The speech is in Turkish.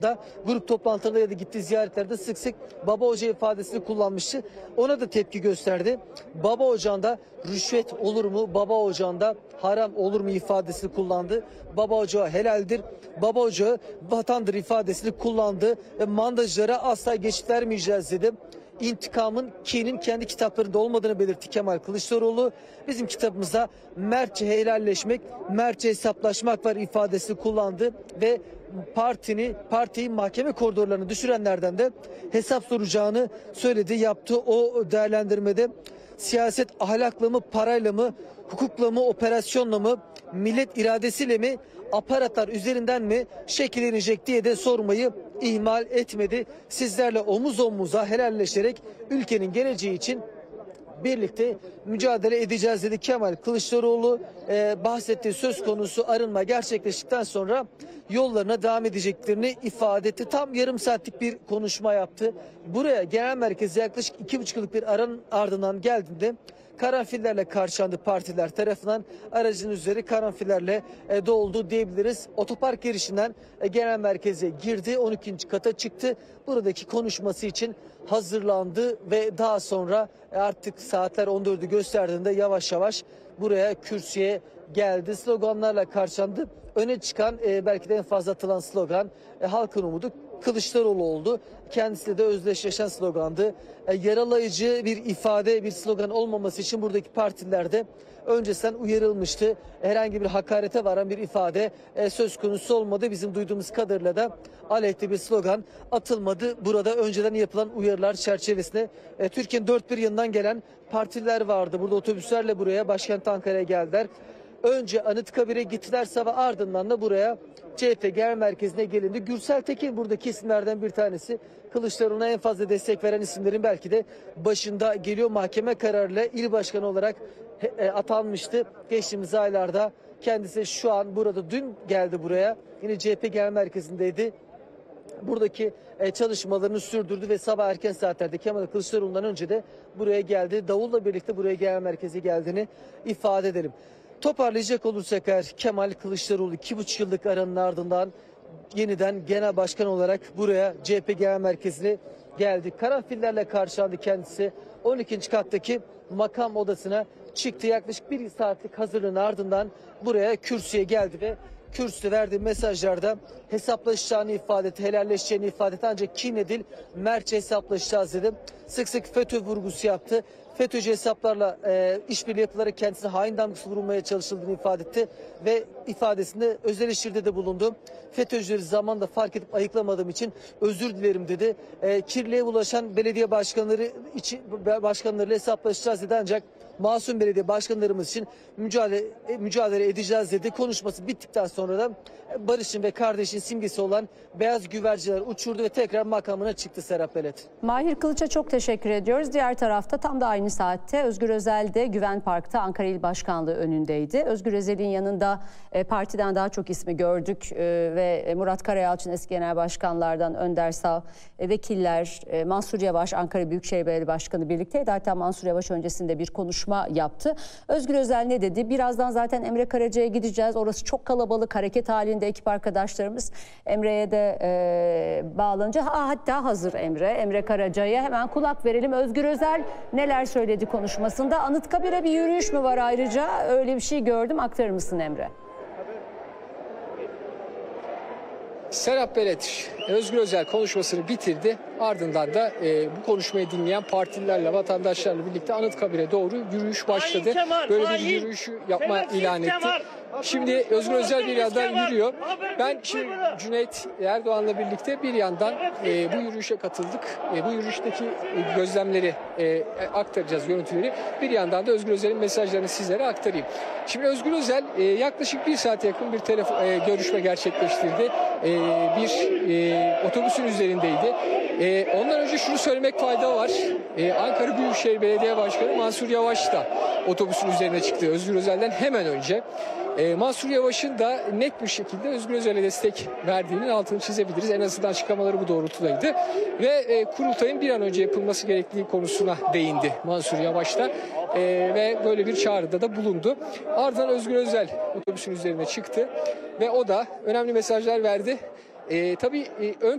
da grup toplantılarında ya da gittiği ziyaretlerde sık sık baba hoca ifadesini kullanmıştı. Ona da tepki gösterdi. Baba ocağında rüşvet olur mu? Baba ocağında haram olur mu ifadesini kullandı. Baba ocağı helaldir. Baba ocağı vatandır ifadesini kullandı. Mandacılara asla geçit vermeyeceğiz dedi. İntikamın, kinin kendi kitaplarında olmadığını belirtti Kemal Kılıçdaroğlu. Bizim kitabımızda mertçe helalleşmek, mertçe hesaplaşmak var ifadesini kullandı ve partiyi mahkeme koridorlarına düşürenlerden de hesap soracağını söyledi, yaptı. O değerlendirmede siyaset ahlakla mı, parayla mı, hukukla mı, operasyonla mı, millet iradesiyle mi, aparatlar üzerinden mi şekillenecek diye de sormayı ihmal etmedi. Sizlerle omuz omuza helalleşerek ülkenin geleceği için birlikte mücadele edeceğiz dedi Kemal Kılıçdaroğlu. Bahsettiği söz konusu arınma gerçekleştikten sonra yollarına devam edeceklerini ifade etti. Tam yarım saatlik bir konuşma yaptı. Buraya genel merkeze yaklaşık 2,5 yıllık bir aranın ardından geldiğinde karanfillerle karşılandı partiler tarafından. Aracın üzeri karanfillerle doldu diyebiliriz. Otopark girişinden genel merkeze girdi. 12. kata çıktı. Buradaki konuşması için hazırlandı ve daha sonra artık saatler 14'ü gösterdiğinde yavaş yavaş buraya kürsüye geldi. Sloganlarla karşılandı. Öne çıkan belki de en fazla atılan slogan halkın umudu Kılıçdaroğlu oldu. Kendisi de özdeşleşen slogandı. Yaralayıcı bir ifade, bir slogan olmaması için buradaki partililer de öncesinden uyarılmıştı. Herhangi bir hakarete varan bir ifade söz konusu olmadı. Bizim duyduğumuz kadarıyla da aleyhte bir slogan atılmadı. Burada önceden yapılan uyarılar çerçevesinde Türkiye'nin dört bir yanından gelen partililer vardı. Burada otobüslerle buraya başkent Ankara'ya geldiler. Önce Anıtkabir'e gittiler sabah, ardından da buraya CHP genel merkezine gelindi. Gürsel Tekin buradaki isimlerden bir tanesi. Kılıçdaroğlu'na en fazla destek veren isimlerin belki de başında geliyor. Mahkeme kararıyla il başkanı olarak atanmıştı geçtiğimiz aylarda. Kendisi şu an burada, dün geldi buraya. Yine CHP genel merkezindeydi. Buradaki çalışmalarını sürdürdü ve sabah erken saatlerde Kemal Kılıçdaroğlu'ndan önce de buraya geldi. Davulla birlikte buraya genel merkeze geldiğini ifade edelim. Toparlayacak olursak eğer, Kemal Kılıçdaroğlu 2,5 yıllık aranın ardından yeniden genel başkan olarak buraya CHP genel merkezine geldi. Karanfillerle karşılandı kendisi. 12. kattaki makam odasına çıktı. Yaklaşık 1 saatlik hazırlığın ardından buraya kürsüye geldi ve kürsüde verdiği mesajlarda hesaplaşacağını ifade etti, helalleşeceğini ifade etti. Ancak kinle değil, mertçe hesaplaşacağız dedi. Sık sık FETÖ vurgusu yaptı. FETÖ'cü hesaplarla işbirliği yapılarak kendisine hain damgası vurulmaya çalışıldığını ifade etti ve ifadesinde öz eleştiride de bulundu. FETÖ'cüleri zamanında fark edip ayıklamadığım için özür dilerim dedi. Kirliliğe bulaşan belediye başkanlarıyla hesaplaşacağız dedi, ancak masum belediye başkanlarımız için mücadele edeceğiz dedi. Konuşması bittikten sonra da barışın ve kardeşin simgesi olan beyaz güverciler uçurdu ve tekrar makamına çıktı Serap Belet. Mahir Kılıç'a çok teşekkür ediyoruz. Diğer tarafta tam da aynı saatte Özgür Özel de Güven Park'ta Ankara İl Başkanlığı önündeydi. Özgür Özel'in yanında partiden daha çok ismi gördük ve Murat Karayalçın eski genel başkanlardan Önder Sav, vekiller, Mansur Yavaş, Ankara Büyükşehir Belediye Başkanı birlikteydi. Hatta Mansur Yavaş öncesinde bir konuşma yaptı. Özgür Özel ne dedi? Birazdan zaten Emre Karaca'ya gideceğiz. Orası çok kalabalık, hareket halinde ekip arkadaşlarımız. Emre'ye de bağlanınca hatta hazır Emre Karaca'ya hemen kulak verelim. Özgür Özel neler söyledi konuşmasında? Anıtkabir'e bir yürüyüş mü var ayrıca? Öyle bir şey gördüm. Aktarır mısın Emre? Serap Belet, Özgür Özel konuşmasını bitirdi. Ardından da bu konuşmayı dinleyen partililerle, vatandaşlarla birlikte Anıtkabir'e doğru yürüyüş başladı. Böyle bir yürüyüşü yapma ilan etti. Şimdi Özgür Özel bir yandan yürüyor. Ben şimdi Cüneyt Erdoğan'la birlikte bir yandan bu yürüyüşe katıldık. Bu yürüyüşteki gözlemleri aktaracağız, görüntüleri. Bir yandan da Özgür Özel'in mesajlarını sizlere aktarayım. Şimdi Özgür Özel yaklaşık 1 saate yakın bir görüşme gerçekleştirdi. Bir otobüsün üzerindeydi. Ondan önce şunu söylemek fayda var. Ankara Büyükşehir Belediye Başkanı Mansur Yavaş da otobüsün üzerine çıktı Özgür Özel'den hemen önce. Mansur Yavaş'ın da net bir şekilde Özgür Özel'e destek verdiğinin altını çizebiliriz. En azından açıklamaları bu doğrultudaydı. Ve kurultayın bir an önce yapılması gerektiği konusuna değindi Mansur Yavaş da. Ve böyle bir çağrıda da bulundu. Ardından Özgür Özel otobüsün üzerine çıktı ve o da önemli mesajlar verdi. Tabii ön